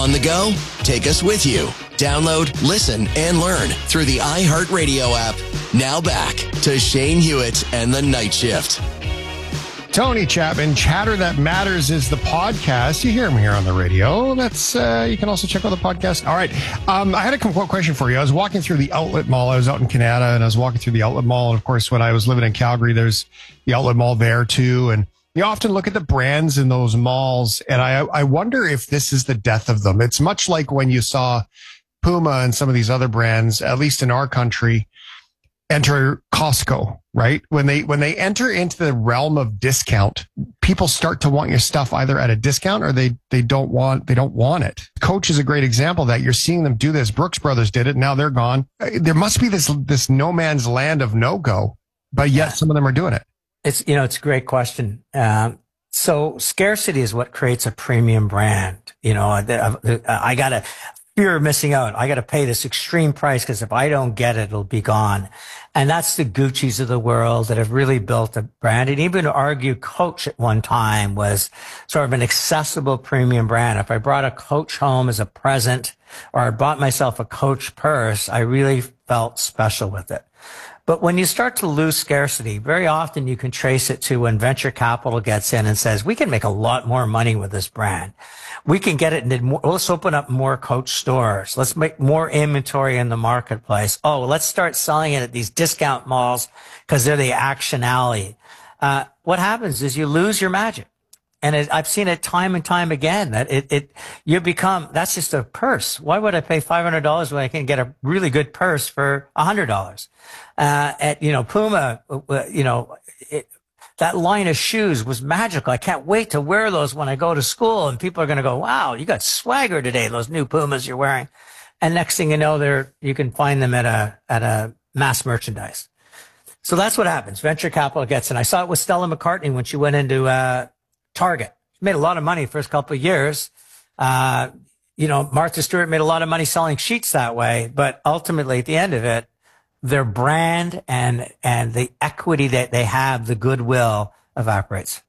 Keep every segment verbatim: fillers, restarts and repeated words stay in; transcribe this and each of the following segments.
On the go? Take us with you. Download, listen, and learn through the iHeartRadio app. Now back to Shane Hewitt and the Night Shift. Tony Chapman, Chatter That Matters is the podcast. You hear him here on the radio. That's uh, you can also check out the podcast. All right. Um, I had a quick question for you. I was walking through the outlet mall. I was out in Canada, and I was walking through the outlet mall. And, of course, when I was living in Calgary, there's the outlet mall there, too. And you often look at the brands in those malls, and I, I wonder if this is the death of them. It's much like when you saw Puma and some of these other brands, at least in our country, enter Costco, right? When they when they enter into the realm of discount, people start to want your stuff either at a discount or they they don't want they don't want it. Coach is a great example of that. You're seeing them do this. Brooks Brothers did it. Now they're gone. There must be this this no man's land of no go, but yet some of them are doing it. It's you know it's a great question. Um, so scarcity is what creates a premium brand. You know, I, I got to fear of missing out. I got to pay this extreme price because if I don't get it, it'll be gone. And that's the Gucci's of the world that have really built a brand. And even argue Coach at one time was sort of an accessible premium brand. If I brought a Coach home as a present or I bought myself a Coach purse, I really felt special with it. But when you start to lose scarcity, very often you can trace it to when venture capital gets in and says, we can make a lot more money with this brand. We can get it in more, let's open up more Coach stores. Let's make more inventory in the marketplace. Oh, let's start selling it at these discount malls because they're the action alley. Uh, what happens is you lose your magic. And it, I've seen it time and time again that it, it, you become, that's just a purse. Why would I pay five hundred dollars when I can get a really good purse for one hundred dollars? Uh, at, you know, Puma, uh, you know, it, that line of shoes was magical. I can't wait to wear those when I go to school and people are going to go, wow, you got swagger today. Those new Pumas you're wearing. And next thing you know, they're, you can find them at a, at a mass merchandise. So that's what happens. Venture capital gets in. I saw it with Stella McCartney when she went into, uh, Target. She made a lot of money the first couple of years. Uh, you know, Martha Stewart made a lot of money selling sheets that way, but ultimately at the end of it, their brand and, and the equity that they have, the goodwill evaporates.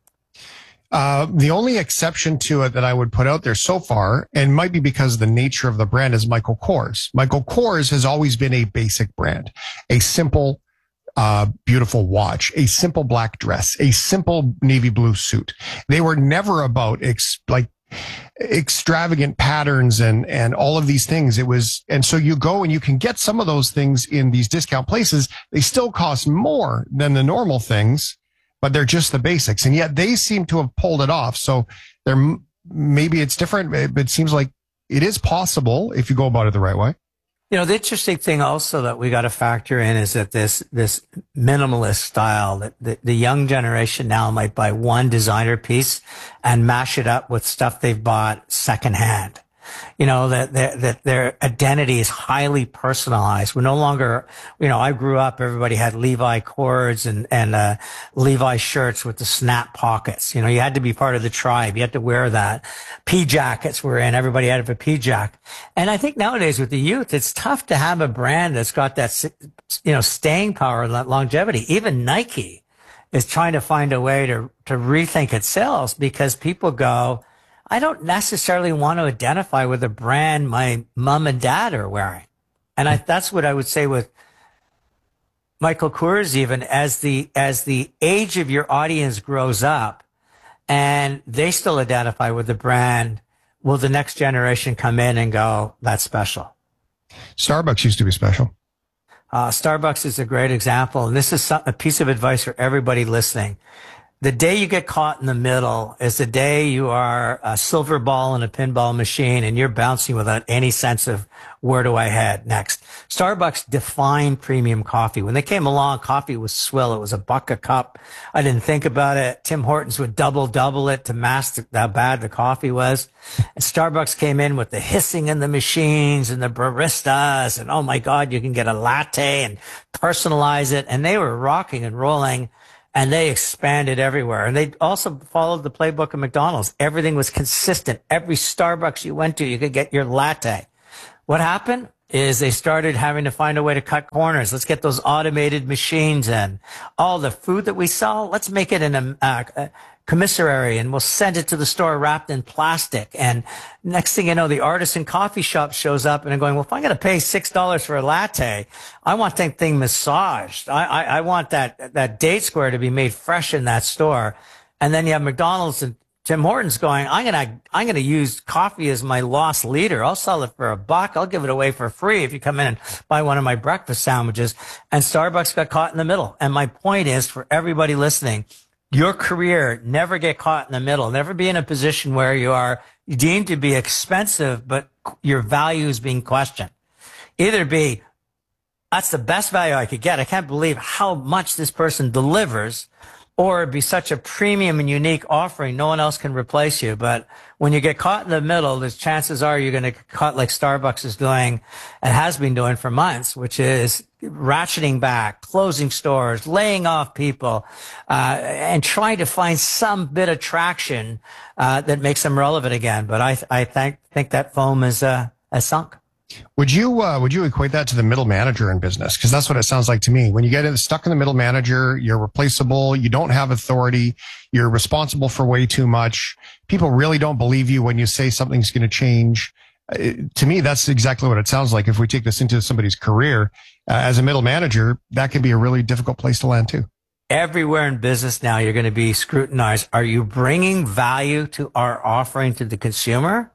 Uh, the only exception to it that I would put out there so far, and might be because of the nature of the brand, is Michael Kors. Michael Kors has always been a basic brand, a simple, Uh, beautiful watch, a simple black dress, a simple navy blue suit. They were never about ex- like extravagant patterns and, and all of these things. It was, and so you go and you can get some of those things in these discount places. They still cost more than the normal things, but they're just the basics. And yet they seem to have pulled it off. So they're, maybe it's different, but it seems like it is possible if you go about it the right way. You know, the interesting thing also that we got to factor in is that this, this minimalist style that the, the young generation now might buy one designer piece and mash it up with stuff they've bought secondhand. You know, that their, that their identity is highly personalized. We're no longer, you know, I grew up, everybody had Levi cords and, and, uh, Levi shirts with the snap pockets. You know, you had to be part of the tribe. You had to wear that. P jackets were in. Everybody had a P jack. And I think nowadays with the youth, it's tough to have a brand that's got that, you know, staying power and that longevity. Even Nike is trying to find a way to, to rethink its sales because people go, I don't necessarily want to identify with a brand my mom and dad are wearing. And I, that's what I would say with Michael Kors, even as the, as the age of your audience grows up and they still identify with the brand, will the next generation come in and go, that's special? Starbucks used to be special. Uh, Starbucks is a great example. And this is some, a piece of advice for everybody listening. The day you get caught in the middle is the day you are a silver ball in a pinball machine and you're bouncing without any sense of where do I head next. Starbucks defined premium coffee. When they came along, coffee was swill. It was a buck a cup. I didn't think about it. Tim Hortons would double, double it to mask how bad the coffee was. And Starbucks came in with the hissing in the machines and the baristas and, oh my God, you can get a latte and personalize it. And they were rocking and rolling. And they expanded everywhere. And they also followed the playbook of McDonald's. Everything was consistent. Every Starbucks you went to, you could get your latte. What happened is they started having to find a way to cut corners. Let's get those automated machines in. All the food that we sell, let's make it in a, uh, commissary, and we'll send it to the store wrapped in plastic. And next thing you know, the artisan coffee shop shows up and I'm going, well, if I'm going to pay six dollars for a latte, I want that thing massaged. I, I, I want that, that date square to be made fresh in that store. And then you have McDonald's and Tim Hortons going, I'm going to, I'm going to use coffee as my lost leader. I'll sell it for a buck. I'll give it away for free if you come in and buy one of my breakfast sandwiches. And Starbucks got caught in the middle. And my point is, for everybody listening, your career, never get caught in the middle. Never be in a position where you are deemed to be expensive, but your value is being questioned. Either be, that's the best value I could get. I can't believe how much this person delivers. Or it'd be such a premium and unique offering, no one else can replace you. But when you get caught in the middle, there's chances are you're going to get caught like Starbucks is doing and has been doing for months, which is ratcheting back, closing stores, laying off people, uh, and trying to find some bit of traction uh, that makes them relevant again. But I, I think think that foam is uh, has sunk. Would you uh, would you equate that to the middle manager in business? Because that's what it sounds like to me. When you get in, stuck in the middle manager, you're replaceable. You don't have authority. You're responsible for way too much. People really don't believe you when you say something's going to change. Uh, to me, that's exactly what it sounds like. If we take this into somebody's career uh, as a middle manager, that can be a really difficult place to land too. Everywhere in business now, you're going to be scrutinized. Are you bringing value to our offering to the consumer,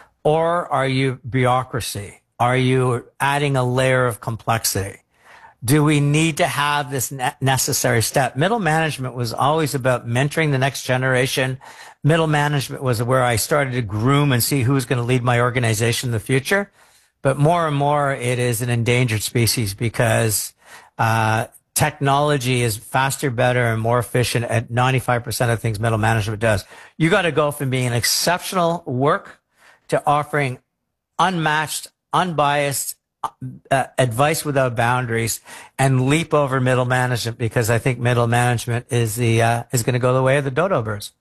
or are you bureaucracy? Are you adding a layer of complexity? Do we need to have this ne- necessary step? Middle management was always about mentoring the next generation. Middle management was where I started to groom and see who's going to lead my organization in the future. But more and more, it is an endangered species because uh technology is faster, better, and more efficient at ninety-five percent of things middle management does. You got to go from being an exceptional work to offering unmatched, unbiased uh, advice without boundaries, and leap over middle management, because I think middle management is the uh, is going to go the way of the dodo birds.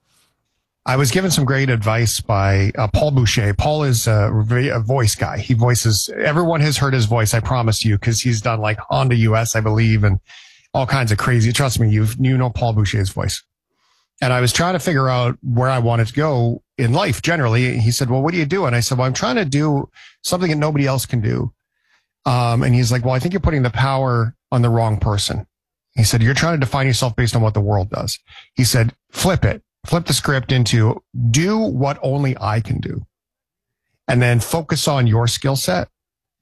I was given some great advice by uh, Paul Boucher. Paul is a, a voice guy. He voices, everyone has heard his voice, I promise you, because he's done like Honda U S, I believe, and all kinds of crazy. Trust me, you you know Paul Boucher's voice. And I was trying to figure out where I wanted to go in life generally. He said, well, what do you do? And I said, well, I'm trying to do something that nobody else can do. Um, and he's like, well, I think you're putting the power on the wrong person. He said, you're trying to define yourself based on what the world does. He said, flip it, flip the script into do what only I can do, and then focus on your skill set.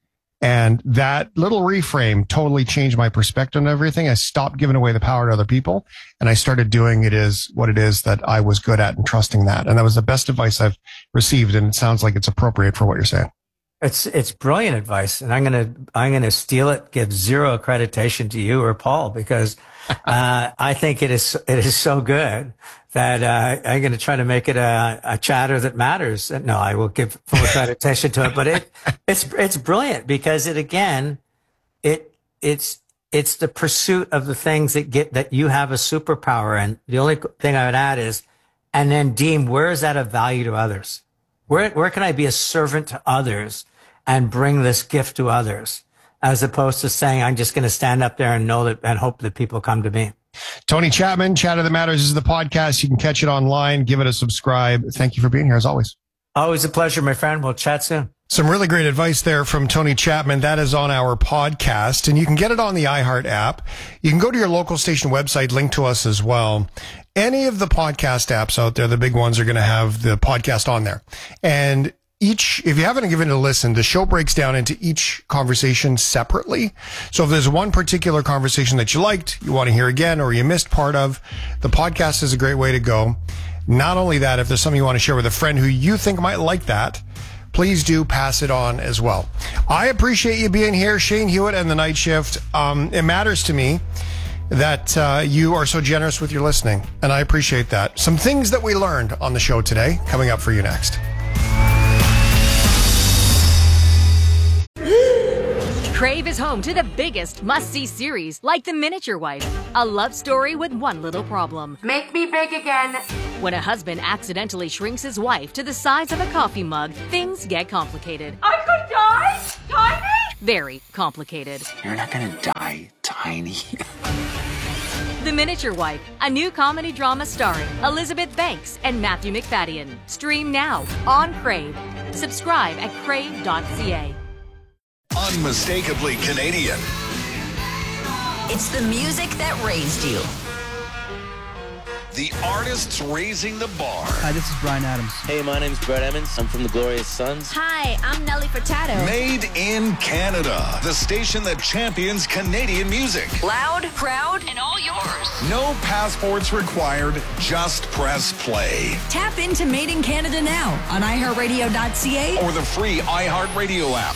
And that little reframe totally changed my perspective on everything. I stopped giving away the power to other people, and I started doing it is what it is that I was good at and trusting that. And that was the best advice I've received. And it sounds like it's appropriate for what you're saying. It's, it's brilliant advice. And I'm going to, I'm going to steal it, give zero accreditation to you or Paul, because, uh, I think it is, it is so good that, uh, I'm going to try to make it a, a chatter that matters. No, I will give full accreditation to it, but it, it's, it's brilliant because it, again, it, it's, it's the pursuit of the things that get, that you have a superpower. And the only thing I would add is, and then deem, where is that of value to others? Where, where can I be a servant to others and bring this gift to others, as opposed to saying, I'm just going to stand up there and know that and hope that people come to me. Tony Chapman, Chatter That Matters is the podcast. You can catch it online. Give it a subscribe. Thank you for being here as always. Always a pleasure, my friend. We'll chat soon. Some really great advice there from Tony Chapman. That is on our podcast, and you can get it on the iHeart app. You can go to your local station website, link to us as well. Any of the podcast apps out there, the big ones, are going to have the podcast on there. And each, if you haven't given it a listen, the show breaks down into each conversation separately. So if there's one particular conversation that you liked, you want to hear again, or you missed part of, the podcast is a great way to go. Not only that, if there's something you want to share with a friend who you think might like that, please do pass it on as well. I appreciate you being here, Shane Hewitt and the Night Shift. Um, it matters to me that uh, you are so generous with your listening, and I appreciate that. Some things that we learned on the show today, coming up for you next. Crave is home to the biggest must-see series, like The Miniature Wife, a love story with one little problem. Make me big again. When a husband accidentally shrinks his wife to the size of a coffee mug, things get complicated. I could die? Tiny? Very complicated. You're not gonna die tiny. The Miniature Wife, a new comedy drama starring Elizabeth Banks and Matthew McFadden. Stream now on Crave. Subscribe at crave dot c a. Unmistakably Canadian. It's the music that raised you. The artists raising the bar. Hi, this is Bryan Adams. Hey, my name's Brett Emmons. I'm from the Glorious Sons. Hi, I'm Nelly Furtado. Made in Canada. The station that champions Canadian music. Loud, proud, and all yours. No passports required. Just press play. Tap into Made in Canada now on i heart radio dot c a or the free iHeartRadio app.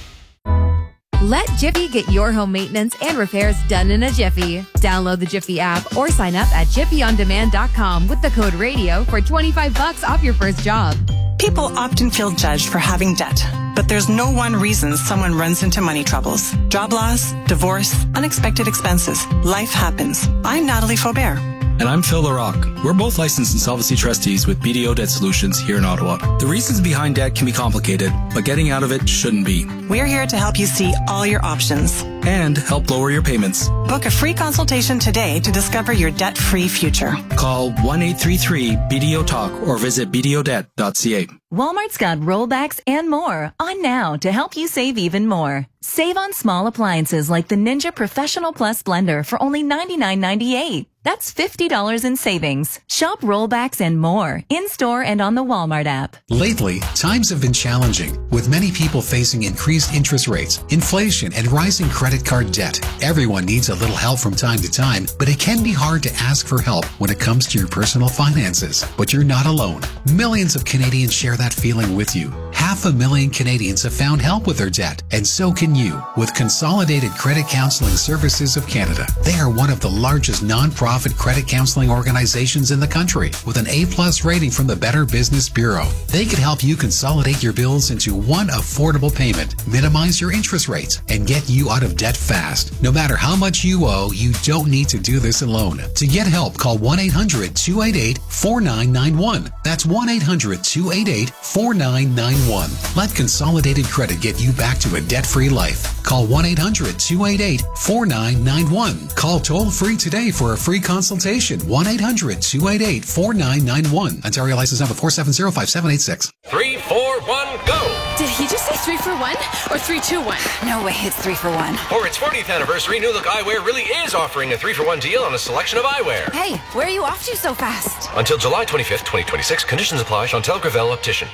Let Jiffy get your home maintenance and repairs done in a jiffy. Download the Jiffy app or sign up at jiffy on demand dot com with the code radio for twenty-five bucks off your first job. People often feel judged for having debt, but there's no one reason someone runs into money troubles. Job loss, divorce, unexpected expenses. Life happens. I'm Natalie Faubert. And I'm Phil LaRocque. We're both licensed insolvency trustees with B D O Debt Solutions here in Ottawa. The reasons behind debt can be complicated, but getting out of it shouldn't be. We're here to help you see all your options. And help lower your payments. Book a free consultation today to discover your debt-free future. Call one eight three three B D O Talk or visit b d o debt dot c a. Walmart's got rollbacks and more on now to help you save even more. Save on small appliances like the Ninja Professional Plus blender for only ninety-nine ninety-eight. That's fifty dollars in savings. Shop rollbacks and more in-store and on the Walmart app. Lately, times have been challenging, with many people facing increased interest rates, inflation, and rising credit card debt. Everyone needs a little help from time to time, but it can be hard to ask for help when it comes to your personal finances. But you're not alone. Millions of Canadians share that feeling with you. Half a million Canadians have found help with their debt, and so can you with Consolidated Credit Counseling Services of Canada. They are one of the largest non-profit credit counseling organizations in the country with an A-plus rating from the Better Business Bureau. They could help you consolidate your bills into one affordable payment, minimize your interest rates, and get you out of debt fast. No matter how much you owe, you don't need to do this alone. To get help, call one eight hundred two eight eight four nine nine one. That's one eight hundred two eight eight four nine nine one. Let Consolidated Credit get you back to a debt-free life. Call one eight hundred two eight eight four nine nine one. Call toll-free today for a free consultation. one eight hundred two eight eight four nine nine one. Ontario license number four seven zero five seven eight six. Three, four, one, go! Did he just say three for one or three, two, one? No way, it's three for one. For its fortieth anniversary, New Look Eyewear really is offering a three for one deal on a selection of eyewear. Hey, where are you off to so fast? Until July twenty-fifth, twenty twenty-six. Conditions apply. Chantel Gravel, Optician.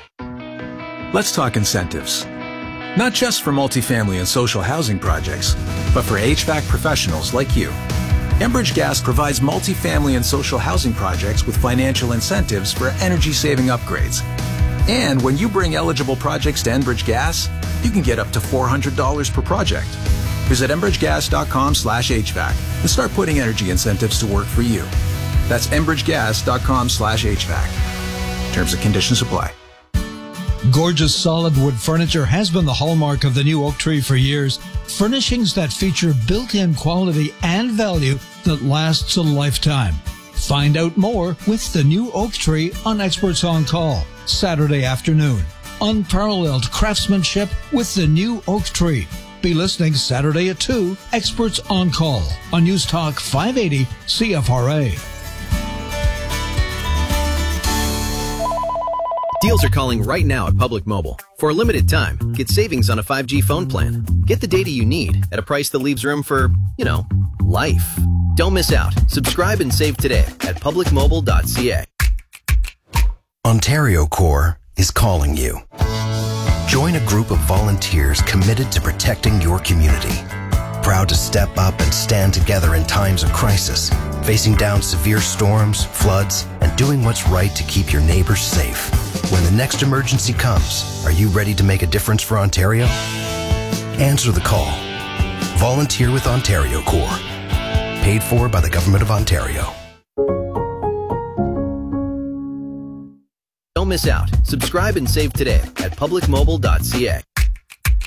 Let's talk incentives. Not just for multifamily and social housing projects, but for H V A C professionals like you. Enbridge Gas provides multifamily and social housing projects with financial incentives for energy-saving upgrades. And when you bring eligible projects to Enbridge Gas, you can get up to four hundred dollars per project. Visit enbridge gas dot com slash H V A C and start putting energy incentives to work for you. That's enbridge gas dot com slash H V A C. Terms and conditions apply. Gorgeous solid wood furniture has been the hallmark of the new Oak Tree for years. Furnishings that feature built-in quality and value that lasts a lifetime. Find out more with the new Oak Tree on Experts on Call, Saturday afternoon. Unparalleled craftsmanship with the new Oak Tree. Be listening Saturday at two, Experts on Call on News Talk five eighty C F R A. Deals are calling right now at Public Mobile. For a limited time, get savings on a five G phone plan. Get the data you need at a price that leaves room for, you know, life. Don't miss out. Subscribe and save today at public mobile dot c a. Ontario Corps is calling you. Join a group of volunteers committed to protecting your community. Proud to step up and stand together in times of crisis, facing down severe storms, floods, and doing what's right to keep your neighbors safe. When the next emergency comes, are you ready to make a difference for Ontario? Answer the call. Volunteer with Ontario Corps. Paid for by the Government of Ontario. Don't miss out. Subscribe and save today at public mobile dot c a.